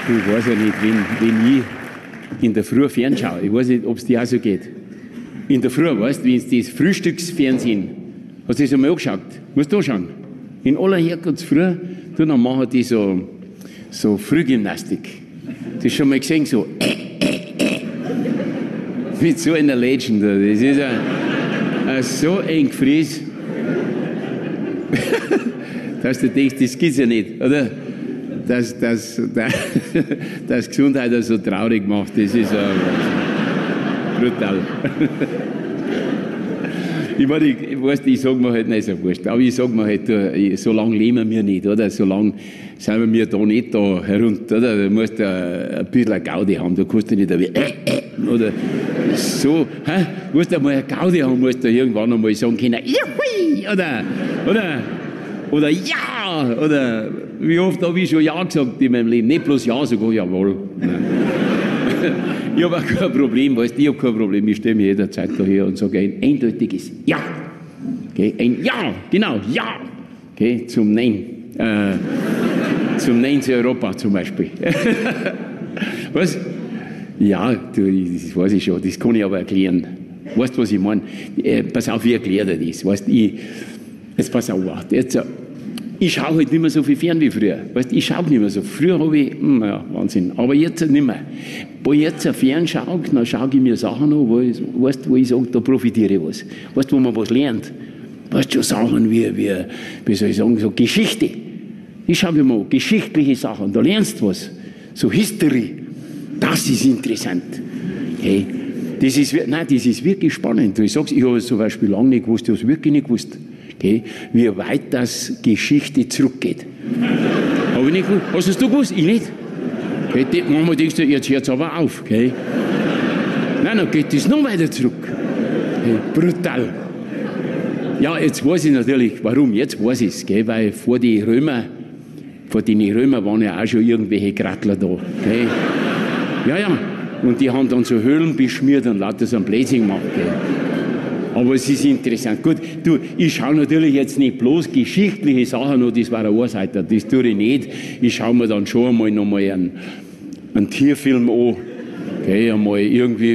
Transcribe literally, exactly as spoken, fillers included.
Ich weiß ja nicht, wenn, wenn ich in der Früh fernschaue, ich weiß nicht, ob es dir auch so geht. In der Früh, weißt du, wenn du das Frühstücksfernsehen, hast du das einmal angeschaut? Musst du anschauen. In aller Herkunftsfrüh, dann machen die so, so Frühgymnastik. Das hast du schon mal gesehen, so mit so einer Legend. Das ist ein, ein so eng Fries, dass du denkst, das gibt's ja nicht, oder? Dass, dass, dass, dass Gesundheit so traurig macht, das ist uh, brutal. Ich meine, ich, ich, weiß, ich sage mir halt nicht so wurscht, aber ich sage mir halt, du, so lange leben wir nicht, oder? So lange sind wir da nicht da herunter, oder? Du musst uh, ein bisschen eine Gaudi haben, du kannst ja nicht wie, äh, äh, oder so, hä? Du musst einmal eine Gaudi haben, musst du irgendwann einmal sagen können, juhui, oder, oder, oder ja, oder wie oft habe ich schon ja gesagt in meinem Leben, nicht bloß ja, sogar jawohl. Ich habe auch kein Problem, weißt du, ich habe kein Problem, ich stehe mir jederzeit daher und sage ein eindeutiges Ja. Okay, ein Ja, genau, Ja. Okay, zum Nein. Äh, zum Nein zu Europa zum Beispiel. Was? Ja, du, das weiß ich schon, das kann ich aber erklären. Weißt du, was ich meine? Äh, pass auf, ich erkläre dir das. Weißt, ich, jetzt pass auf, jetzt, ich schaue halt nicht mehr so viel fern wie früher. Weißt, ich schaue nicht mehr so. Früher habe ich, ja, Wahnsinn, aber jetzt nicht mehr. Wo ich jetzt fern schaue, dann schaue ich mir Sachen an, wo ich, weißt, wo ich sage, da profitiere ich was. Weißt du, wo man was lernt? Weißt du, so Sachen wie, wie, wie soll ich sagen, so Geschichte. Ich schaue mir mal geschichtliche Sachen, da lernst du was. So History, das ist interessant. Hey, das ist, nein, das ist wirklich spannend. Ich sage es, ich habe es zum Beispiel lange nicht gewusst, ich habe es wirklich nicht gewusst. Okay, wie weit das Geschichte zurückgeht. Habe ich nicht gewusst. Hast du es gewusst? Ich nicht. Okay, manchmal denkst du, jetzt hört es aber auf. Okay. Nein, dann geht es noch weiter zurück. Okay, brutal. Ja, jetzt weiß ich natürlich, warum. Jetzt weiß ich es, okay, weil vor den Römer, vor den Römer waren ja auch schon irgendwelche Grattler da. Okay. Ja, ja. Und die haben dann so Höhlen beschmiert und lauter so ein Blödsinn gemacht. Okay. Aber es ist interessant. Gut, du, ich schaue natürlich jetzt nicht bloß geschichtliche Sachen an, das war ein Ohrseiter, das tue ich nicht. Ich schaue mir dann schon einmal noch mal einen, einen Tierfilm an, okay, einmal irgendwie